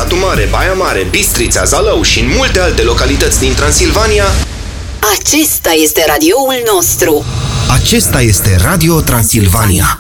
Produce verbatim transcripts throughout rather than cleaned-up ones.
Satu Mare, Baia Mare, Bistrița, Zalău și în multe alte localități din Transilvania. Acesta este radioul nostru. Acesta este Radio Transilvania.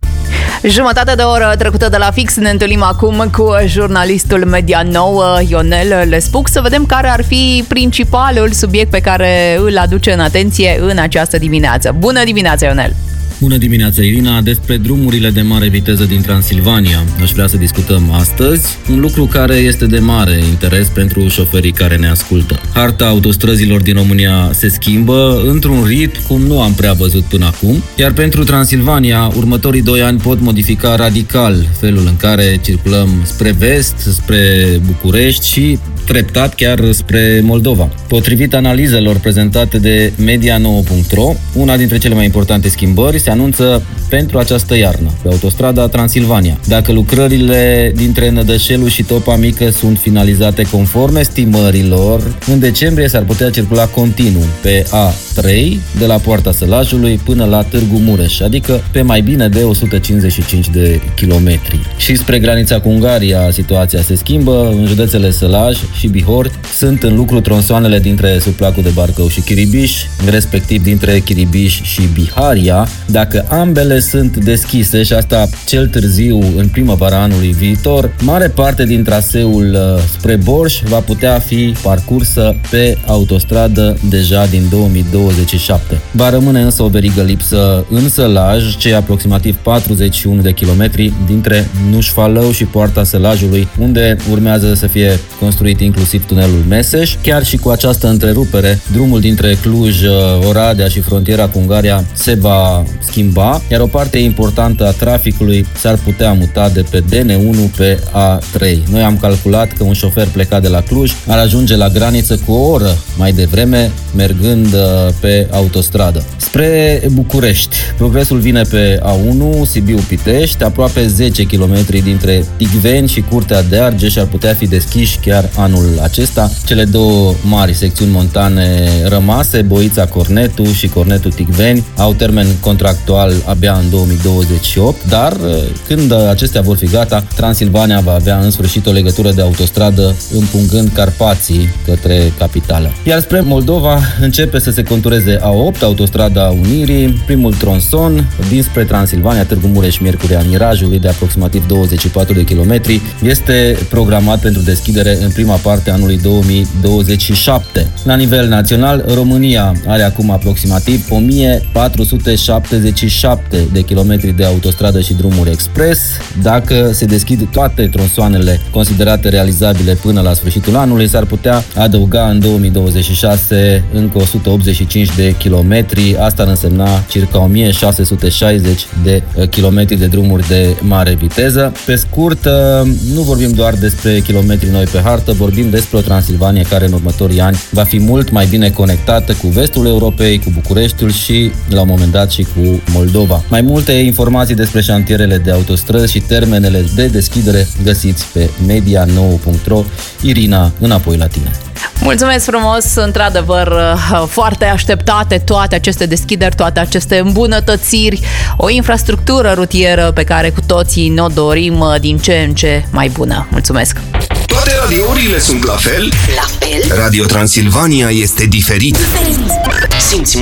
Jumătate de oră trecută de la fix, ne întâlnim acum cu jurnalistul Media Nouă, Ionel Lespuc, să vedem care ar fi principalul subiect pe care îl aduce în atenție în această dimineață. Bună dimineața, Ionel! Bună dimineața, Irina! Despre drumurile de mare viteză din Transilvania aș vrea să discutăm astăzi, un lucru care este de mare interes pentru șoferii care ne ascultă. Harta autostrăzilor din România se schimbă într-un ritm cum nu am prea văzut până acum, iar pentru Transilvania, următorii doi ani pot modifica radical felul în care circulăm spre vest, spre București și treptat chiar spre Moldova. Potrivit analizelor prezentate de media nouă punct ro, una dintre cele mai importante schimbări se anunță pentru această iarnă, pe autostrada Transilvania. Dacă lucrările dintre Nădășelu și Topa Mică sunt finalizate conform estimărilor, în decembrie s-ar putea circula continuu pe A trei, de la Poarta Sălajului până la Târgu Mureș, adică pe mai bine de o sută cincizeci și cinci de kilometri. Și spre granița cu Ungaria situația se schimbă, în județele Sălaj și Bihor sunt în lucru tronsoanele dintre Suplacul de Barcău și Chiribiș, respectiv dintre Chiribiș și Biharia. Dacă ambele sunt deschise, și asta cel târziu în primăvara anului viitor, mare parte din traseul spre Borș va putea fi parcursă pe autostradă deja din două mii douăzeci și șapte. Va rămâne însă o verigă lipsă în Sălaj, cei aproximativ patruzeci și unu de kilometri dintre Nușfalău și Poarta Sălajului, unde urmează să fie construit inclusiv tunelul Meseș. Chiar și cu această întrerupere, drumul dintre Cluj, Oradea și frontiera cu Ungaria se va schimba, iar o parte importantă a traficului s-ar putea muta de pe D N unu pe A trei. Noi am calculat că un șofer plecat de la Cluj ar ajunge la graniță cu o oră mai devreme, mergând pe autostradă. Spre București, progresul vine pe A unu, Sibiu-Pitești, aproape zece kilometri dintre Ticveni și Curtea de Argeș ar putea fi deschiși chiar anul acesta. Cele două mari secțiuni montane rămase, Boița-Cornetu și Cornetu-Ticveni, au termen contractual abia în două mii douăzeci și opt, dar când acestea vor fi gata, Transilvania va avea în sfârșit o legătură de autostradă împungând Carpații către capitală. Iar spre Moldova începe să se contureze A opt, autostrada Unirii, primul tronson dinspre Transilvania, Târgu Mureș-Miercurea Mirajului, de aproximativ douăzeci și patru de kilometri, este programat pentru deschidere în prima parte a anului două mii douăzeci și șapte. La nivel național, România are acum aproximativ o mie patru sute șaptezeci și șapte de kilometri de autostradă și drumuri expres. Dacă se deschid toate tronsoanele considerate realizabile până la sfârșitul anului, s-ar putea adăuga în două mii douăzeci și șase încă o sută optzeci și cinci de kilometri. Asta ar însemna circa o mie șase sute șaizeci de kilometri de drumuri de mare viteză. Pe scurt, nu vorbim doar despre kilometri noi pe hartă, vorbim despre o Transilvania care în următorii ani va fi mult mai bine conectată cu vestul Europei, cu Bucureștiul și la un moment dat și cu Moldova. Mai multe informații despre șantierele de autostrăzi și termenele de deschidere găsiți pe media nouă punct ro. Irina, înapoi la tine. Mulțumesc frumos, într-adevăr foarte așteptate toate aceste deschideri, toate aceste îmbunătățiri, o infrastructură rutieră pe care cu toții ne-o dorim din ce în ce mai bună. Mulțumesc! Toate radiourile sunt la fel? La fel? Radio Transilvania este diferit. Diferit. Simți